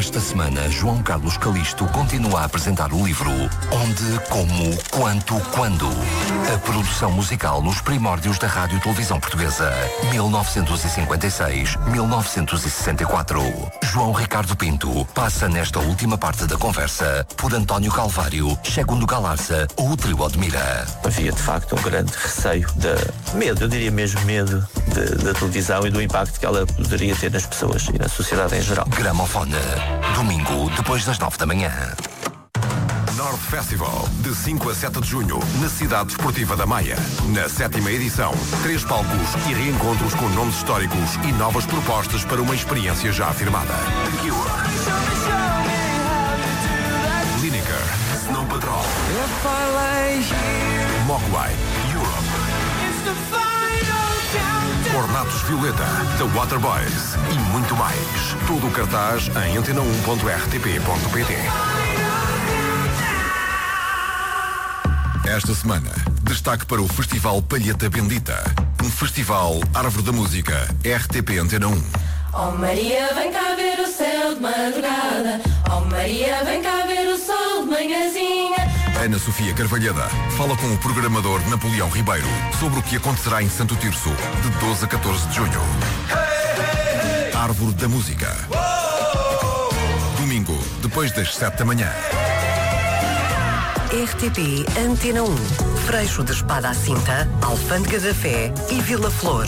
Esta semana, João Carlos Calisto continua a apresentar o livro Onde, Como, Quanto, Quando. A produção musical nos primórdios da Rádio e Televisão Portuguesa, 1956-1964. João Ricardo Pinto passa nesta última parte da conversa por António Calvário, Segundo Galarza ou o Trio Odmira. Havia de facto um grande receio, medo, eu diria mesmo medo da televisão e do impacto que ela poderia ter nas pessoas e na sociedade em geral. Gramofone, domingo depois das 9 da manhã. Nord Festival, de 5 a 7 de junho, na Cidade Desportiva da Maia. Na 7ª edição, 3 palcos e reencontros com nomes históricos e novas propostas para uma experiência já afirmada. The Cure, Lineker, Snow Patrol, Mogwai, Europe, Ornatos Violeta, The Waterboys e muito mais. Todo o cartaz em antena1.rtp.pt. Esta semana, destaque para o Festival Palheta Bendita. Um festival Árvore da Música, RTP Antena 1. Oh Maria, vem cá ver o céu de madrugada. Oh Maria, vem cá ver o sol de manhãzinha. Ana Sofia Carvalhada fala com o programador Napoleão Ribeiro sobre o que acontecerá em Santo Tirso, de 12 a 14 de junho. Árvore da Música. Domingo, depois das 7 da manhã. RTP Antena 1, Freixo de Espada à Cinta, Alfândega da Fé e Vila Flor,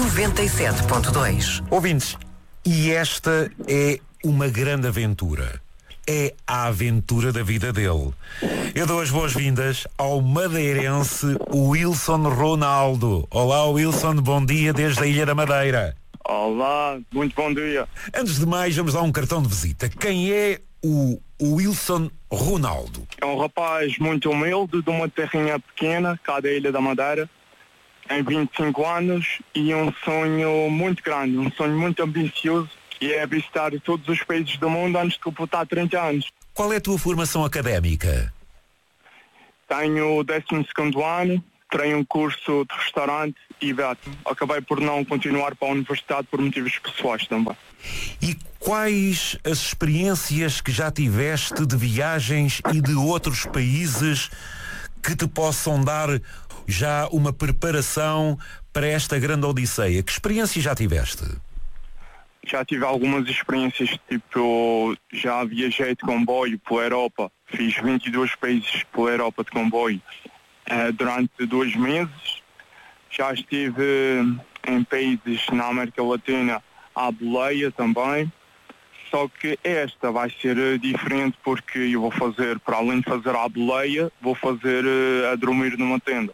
97.2. Ouvintes, e esta é uma grande aventura. É a aventura da vida dele. Eu dou as boas-vindas ao madeirense Wilson Ronaldo. Olá, Wilson, bom dia desde a Ilha da Madeira. Olá, muito bom dia. Antes de mais, vamos dar um cartão de visita. Quem é o Wilson Ronaldo? É um rapaz muito humilde, de uma terrinha pequena, cá da Ilha da Madeira, tem 25 anos e um sonho muito grande, um sonho muito ambicioso, que é visitar todos os países do mundo antes de completar 30 anos. Qual é a tua formação académica? Tenho o 12º ano, tenho um curso de restaurante e beto. Acabei por não continuar para a universidade por motivos pessoais também. E quais as experiências que já tiveste de viagens e de outros países que te possam dar já uma preparação para esta grande odisseia? Que experiências já tiveste? Já tive algumas experiências, tipo, já viajei de comboio pela Europa, fiz 22 países pela Europa de comboio durante 2 meses. Já estive em países na América Latina à boleia também, só que esta vai ser diferente porque eu vou fazer, para além de fazer à boleia, vou fazer a dormir numa tenda.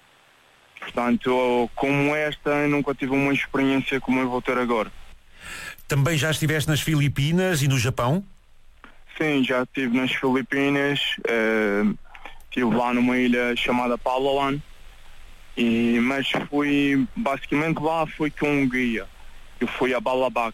Portanto, como esta, eu nunca tive uma experiência como eu vou ter agora. Também já estiveste nas Filipinas e no Japão? Sim, já estive nas Filipinas, estive lá numa ilha chamada Palawan, mas fui, basicamente lá fui com um guia. Eu fui a Balabac,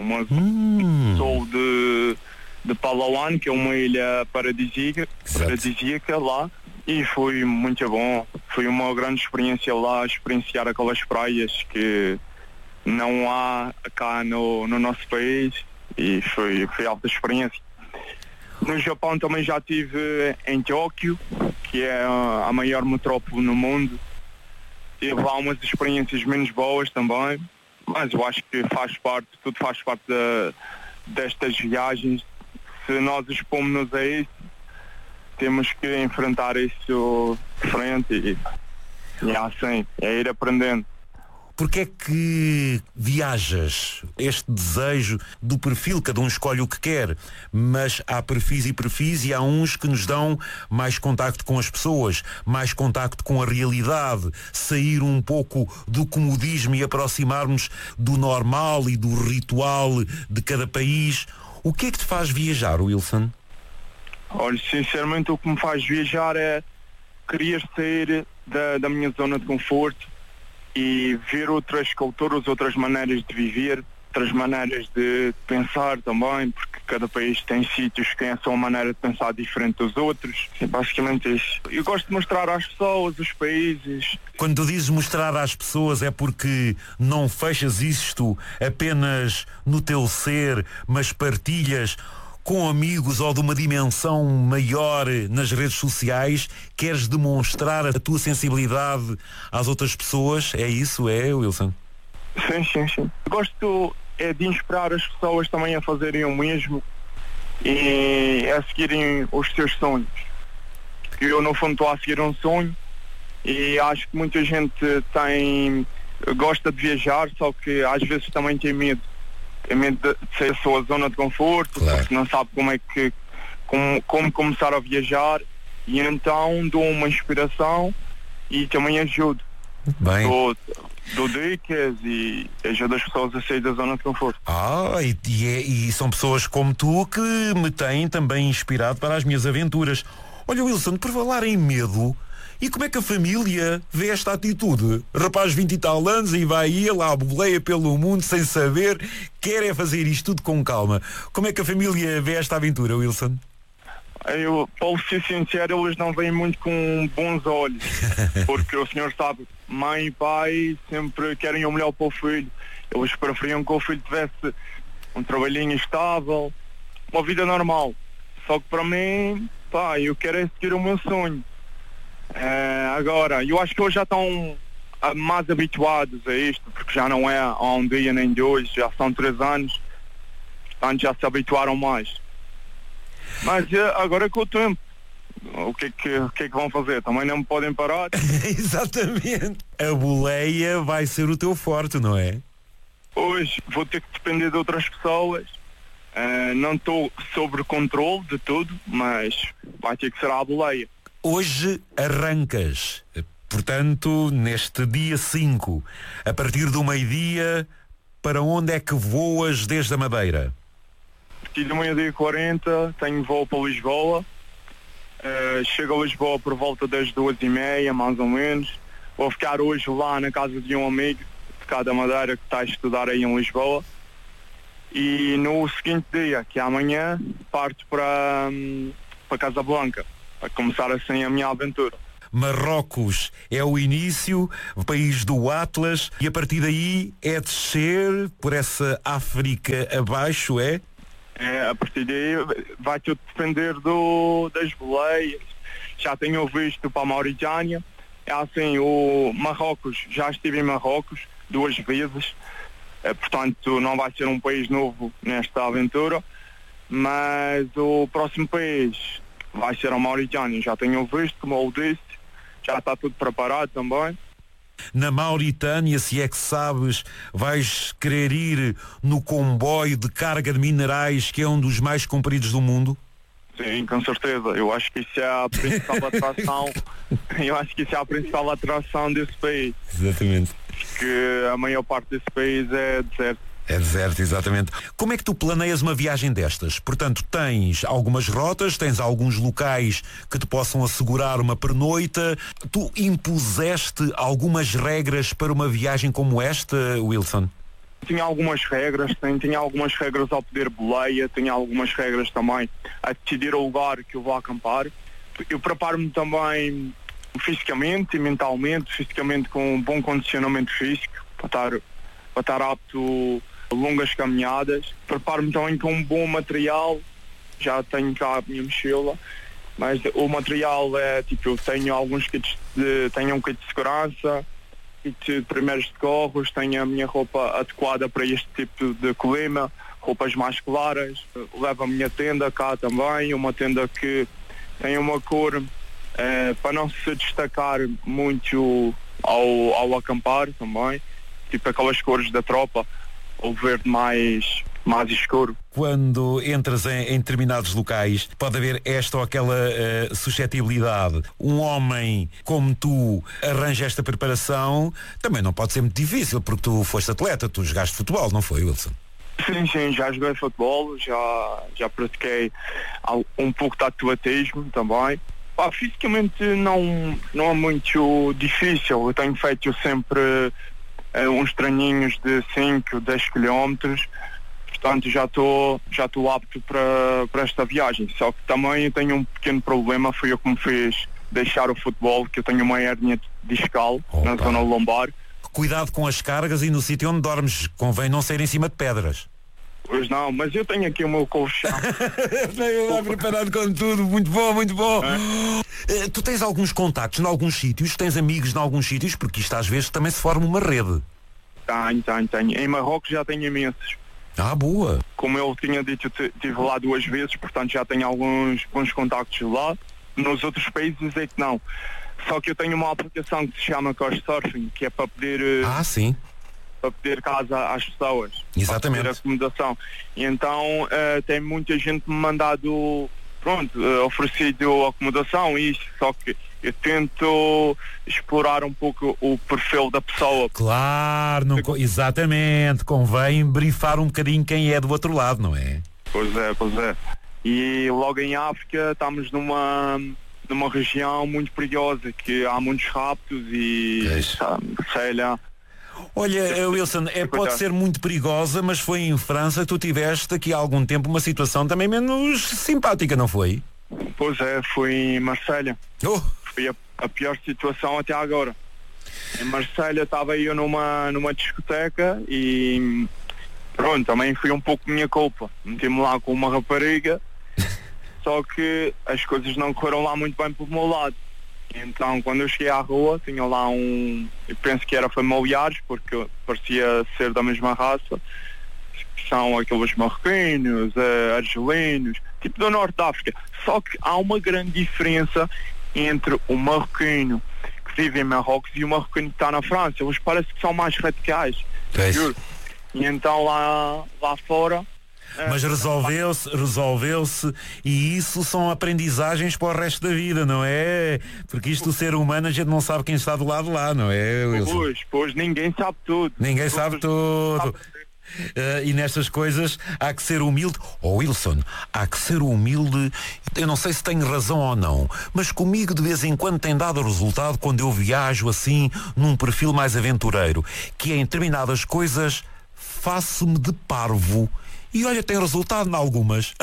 sou de Palawan, que é uma ilha paradisíaca lá, e foi muito bom. Foi uma grande experiência lá, experienciar aquelas praias que não há cá no nosso país, e foi alta experiência. No Japão também já estive em Tóquio, que é a maior metrópole no mundo. Tive lá umas experiências menos boas também, mas eu acho que tudo faz parte destas viagens. Se nós expomos-nos a isso, temos que enfrentar isso de frente e assim, é ir aprendendo. Porquê é que viajas? Este desejo do perfil, cada um escolhe o que quer, mas há perfis e perfis, e há uns que nos dão mais contacto com as pessoas, mais contacto com a realidade, sair um pouco do comodismo e aproximar-nos do normal e do ritual de cada país. O que é que te faz viajar, Wilson? Olha, sinceramente o que me faz viajar é querer sair da minha zona de conforto e ver outras culturas, outras maneiras de viver, outras maneiras de pensar também, porque cada país tem sítios que têm a sua maneira de pensar diferente dos outros. É basicamente isso. Eu gosto de mostrar às pessoas os países. Quando tu dizes mostrar às pessoas, é porque não fechas isto apenas no teu ser, mas partilhas com amigos ou de uma dimensão maior nas redes sociais, queres demonstrar a tua sensibilidade às outras pessoas? É isso, Wilson? Sim. Gosto de inspirar as pessoas também a fazerem o mesmo e a seguirem os seus sonhos. Eu, no fundo, estou a seguir um sonho e acho que muita gente gosta de viajar, só que às vezes também tem medo. Tem medo de sair da sua zona de conforto, claro, porque não sabe como começar a viajar, e então dou uma inspiração e também ajudo. Bem. Dou dicas e ajudo as pessoas a sair da zona de conforto. E são pessoas como tu que me têm também inspirado para as minhas aventuras. Olha, Wilson, por falar em medo, e como é que a família vê esta atitude? Rapaz de 20 e tal anos e vai ele à boleia pelo mundo sem saber, quer fazer isto tudo com calma. Como é que a família vê esta aventura, Wilson? Eu, para ser sincero, eles não veem muito com bons olhos, porque o senhor sabe, mãe e pai sempre querem o melhor para o filho. Eles preferiam que o filho tivesse um trabalhinho estável, uma vida normal. Só que para mim, eu quero seguir o meu sonho. Agora, eu acho que eles já estão mais habituados a isto, porque já não é há um dia nem dois, já são 3 anos, portanto já se habituaram mais. Mas agora com o tempo, o que é que vão fazer? Também não me podem parar. Exatamente. A boleia vai ser o teu forte, não é? Hoje vou ter que depender de outras pessoas. Não estou sob controle de tudo, mas vai ter que ser a boleia. Hoje arrancas, portanto, neste dia 5, a partir do meio-dia, para onde é que voas desde a Madeira? A partir do meio-dia 40 tenho voo para Lisboa. Chego a Lisboa por volta das 2h30, mais ou menos. Vou ficar hoje lá na casa de um amigo de cá da Madeira que está a estudar aí em Lisboa. E no seguinte dia, que é amanhã, parto para Casablanca, para começar assim a minha aventura. Marrocos é o início, o país do Atlas, e a partir daí é descer por essa África abaixo, é? A partir daí vai tudo depender das boleias. Já tenho visto para a Mauritânia. É assim, o Marrocos, já estive em Marrocos 2 vezes, portanto não vai ser um país novo nesta aventura, mas o próximo país vai ser a Mauritânia. Já tenho visto, como eu disse, já está tudo preparado também. Na Mauritânia, se é que sabes, vais querer ir no comboio de carga de minerais, que é um dos mais compridos do mundo? Sim, com certeza. Eu acho que isso é a principal atração. Eu acho que isso é a principal atração desse país. Exatamente. Que a maior parte desse país é deserto. É deserto, exatamente. Como é que tu planeias uma viagem destas? Portanto, tens algumas rotas, tens alguns locais que te possam assegurar uma pernoita. Tu impuseste algumas regras para uma viagem como esta, Wilson? Tinha algumas regras, tinha algumas regras ao pedir boleia, tinha algumas regras também a decidir o lugar que eu vou acampar. Eu preparo-me também fisicamente e mentalmente, fisicamente com um bom condicionamento físico, para estar apto a longas caminhadas. Preparo-me também com um bom material, já tenho cá a minha mochila, mas o material é tipo, eu tenho alguns kits tenho um kit de segurança, kit de primeiros socorros, tenho a minha roupa adequada para este tipo de clima, roupas mais claras, levo a minha tenda cá também, uma tenda que tem uma cor para não se destacar muito ao acampar também, tipo aquelas cores da tropa, o verde mais escuro. Quando entras em determinados locais, pode haver esta ou aquela suscetibilidade. Um homem como tu arranja esta preparação, também não pode ser muito difícil, porque tu foste atleta, tu jogaste futebol, não foi, Wilson? Sim, já joguei futebol, já pratiquei um pouco de atletismo também. Fisicamente não é muito difícil, eu tenho feito sempre uns treininhos de 5, 10 quilómetros, portanto já estou apto para esta viagem. Só que também tenho um pequeno problema, foi eu que me fez deixar o futebol, que eu tenho uma hérnia discal na zona lombar. Cuidado com as cargas e no sítio onde dormes, convém não ser em cima de pedras. Pois não, mas eu tenho aqui o meu colchão. Eu lá preparado com tudo, muito bom, muito bom. Tu tens alguns contactos em alguns sítios, tens amigos em alguns sítios, porque isto às vezes também se forma uma rede. Tenho. Em Marrocos já tenho imensos. Ah, boa. Como eu tinha dito, eu estive lá 2 vezes, portanto já tenho alguns bons contactos lá. Nos outros países é que não. Só que eu tenho uma aplicação que se chama Couchsurfing, que é para pedir... sim. Para pedir casa às pessoas. Exatamente. Para pedir acomodação. E então tem muita gente me mandado, oferecido acomodação e isso, só que eu tento explorar um pouco o perfil da pessoa. Claro, exatamente. Convém brifar um bocadinho quem é do outro lado, não é? Pois é. E logo em África estamos numa região muito perigosa, que há muitos raptos e sei lá. Olha, Wilson, pode ser muito perigosa, mas foi em França que tu tiveste aqui há algum tempo uma situação também menos simpática, não foi? Pois é, fui em Marselha. Foi a pior situação até agora. Em Marselha estava eu numa discoteca e também foi um pouco minha culpa. Meti-me lá com uma rapariga, só que as coisas não correram lá muito bem pelo meu lado. Então, quando eu cheguei à rua, tinha lá eu penso que era familiares, porque parecia ser da mesma raça, que são aqueles marroquinos, argelinos, tipo do Norte de África. Só que há uma grande diferença entre o marroquino que vive em Marrocos e o marroquino que está na França. Eles parecem que são mais radicais. Juro. E então lá fora... Mas resolveu-se e isso são aprendizagens para o resto da vida, não é? Porque isto do ser humano a gente não sabe quem está do lado de lá, não é, Wilson? Pois, ninguém sabe tudo. Ninguém sabe tudo. E nestas coisas há que ser humilde. Wilson, há que ser humilde. Eu não sei se tenho razão ou não, mas comigo de vez em quando tem dado resultado quando eu viajo assim num perfil mais aventureiro, que é em determinadas coisas faço-me de parvo. E olha, tem resultado em algumas.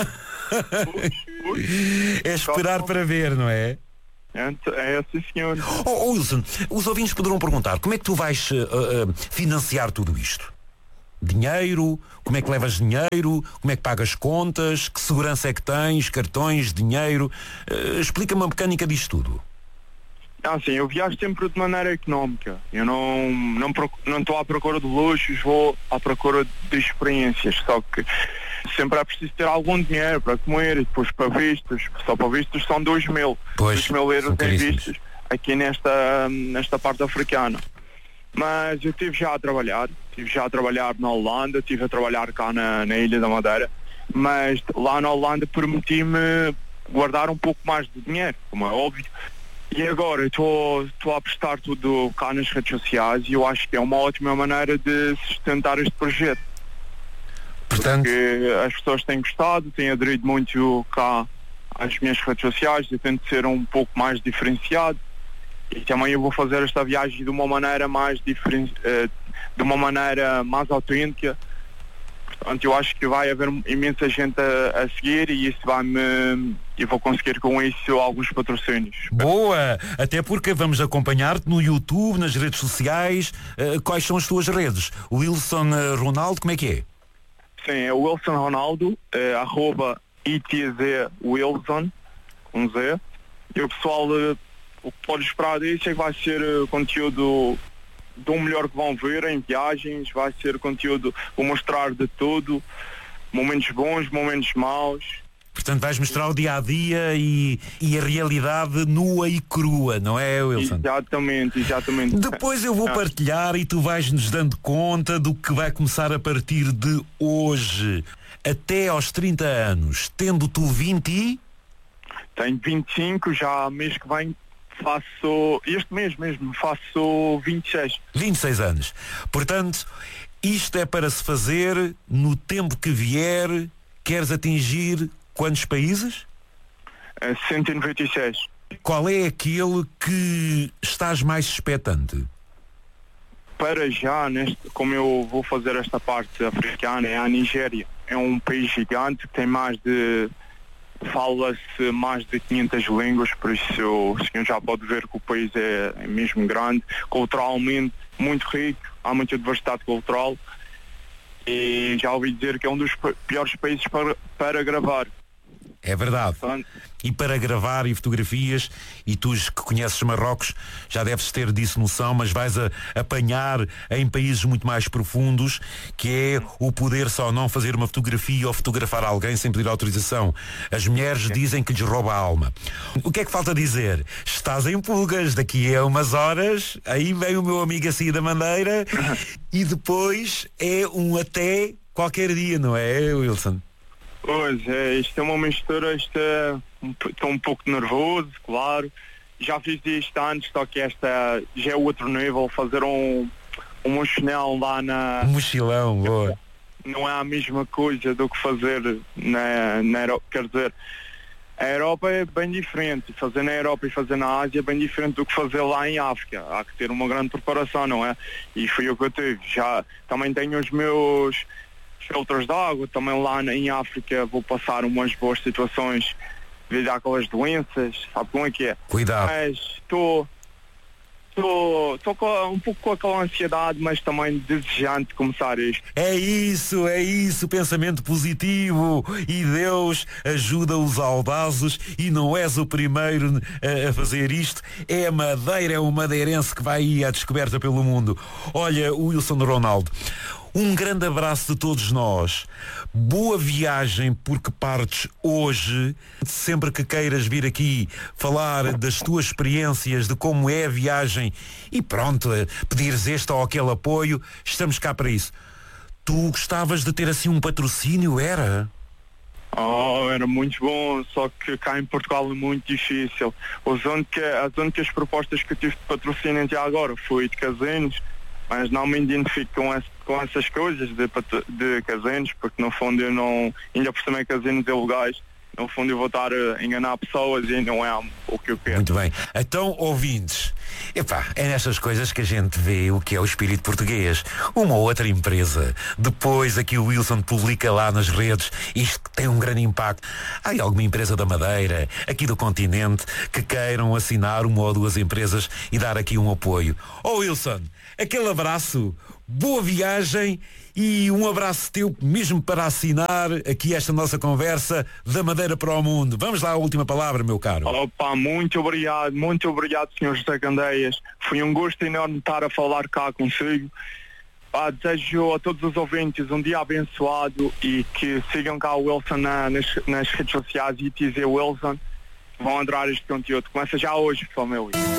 É esperar para ver, não é? É assim, senhor. Wilson, os ouvintes poderão perguntar, como é que tu vais financiar tudo isto? Dinheiro? Como é que levas dinheiro? Como é que pagas contas? Que segurança é que tens? Cartões, dinheiro? Explica-me a mecânica disto tudo. Sim, eu viajo sempre de maneira económica. Eu não estou à procura de luxos, vou à procura de experiências. Só que sempre é preciso ter algum dinheiro para comer e depois para vistos. Só para vistos são 2.000. 2.000 euros em vistos aqui nesta parte africana. Mas eu estive já a trabalhar na Holanda, estive a trabalhar cá na Ilha da Madeira, mas lá na Holanda permiti-me guardar um pouco mais de dinheiro, como é óbvio. E agora estou a apostar tudo cá nas redes sociais e eu acho que é uma ótima maneira de sustentar este projeto. Portanto... Porque as pessoas têm gostado, têm aderido muito cá às minhas redes sociais, eu tento ser um pouco mais diferenciado e também eu vou fazer esta viagem de uma maneira mais de uma maneira mais autêntica. Portanto, eu acho que vai haver imensa gente a seguir e isso eu vou conseguir com isso alguns patrocínios. Boa! Até porque vamos acompanhar-te no YouTube, nas redes sociais. Quais são as tuas redes? O Wilson Ronaldo, como é que é? Sim, é o Wilson Ronaldo, @ITZWilson, com Z. E o pessoal, o que pode esperar disso é que vai ser conteúdo do melhor que vão ver em viagens, vai ser conteúdo, vou mostrar de tudo, momentos bons, momentos maus. Portanto, vais mostrar o dia-a-dia e a realidade nua e crua, não é, Wilson? Exatamente. Depois eu vou partilhar e tu vais-nos dando conta do que vai começar a partir de hoje. Até aos 30 anos, tendo tu 20 Tenho 25, já mês que vem este mês mesmo, faço 26. 26 anos. Portanto, isto é para se fazer no tempo que vier. Queres atingir quantos países? 196. Qual é aquele que estás mais expectante? Para já, como eu vou fazer esta parte africana, é a Nigéria. É um país gigante, tem fala-se mais de 500 línguas, por isso o senhor já pode ver que o país é mesmo grande, culturalmente muito rico, há muita diversidade cultural e já ouvi dizer que é um dos piores países para gravar. É verdade. Portanto, E para gravar e fotografias, e tu que conheces Marrocos já deves ter disso noção, mas vais a apanhar em países muito mais profundos, que é o poder só não fazer uma fotografia ou fotografar alguém sem pedir autorização. As mulheres dizem que lhes rouba a alma. O que é que falta dizer? Estás em pulgas, daqui a umas horas, aí vem o meu amigo assim da Madeira, e depois é um até qualquer dia, não é, Wilson? pois é, isto é uma mistura, estou um pouco nervoso, claro. Já fiz isto antes, só que esta já é outro nível, fazer um mochilão lá na... Um mochilão, boa. Não é a mesma coisa do que fazer na Europa, quer dizer, a Europa é bem diferente, fazer na Europa e fazer na Ásia é bem diferente do que fazer lá em África. Há que ter uma grande preparação, não é? E foi o que eu tive. Já também tenho os meus filtros de água, também lá em África vou passar umas boas situações devido àquelas doenças, sabe como é que é? Cuidado. Mas estou um pouco com aquela ansiedade, mas também desejante de começar isto. É isso, pensamento positivo, e Deus ajuda os audazes, e não és o primeiro a fazer isto. É a Madeira, é o madeirense que vai aí à descoberta pelo mundo. Olha, o Wilson Ronaldo, um grande abraço de todos nós. Boa viagem, porque partes hoje. Sempre que queiras vir aqui falar das tuas experiências, de como é a viagem e pronto, pedires este ou aquele apoio, estamos cá para isso. Tu gostavas de ter assim um patrocínio, era? Era muito bom, só que cá em Portugal é muito difícil. As únicas propostas que eu tive de patrocínio até agora foi de casinos, mas não me identifico com essas coisas de casinos, porque no fundo eu não, ainda por cima casinos ilegais, no fundo eu vou estar a enganar pessoas e não é o que eu quero. Muito bem. Então, ouvintes, é nestas coisas que a gente vê o que é o espírito português. Uma ou outra empresa. Depois aqui o Wilson publica lá nas redes, isto tem um grande impacto. Há alguma empresa da Madeira, aqui do continente, que queiram assinar uma ou duas empresas e dar aqui um apoio. Wilson, aquele abraço, boa viagem e um abraço teu mesmo para assinar aqui esta nossa conversa da Madeira para o mundo. Vamos lá à última palavra, meu caro. Muito obrigado, Sr. José Candeias. Foi um gosto enorme estar a falar cá consigo. Desejo a todos os ouvintes um dia abençoado e que sigam cá o Wilson nas redes sociais e dizer Wilson. Vão adorar este conteúdo. Começa já hoje, família.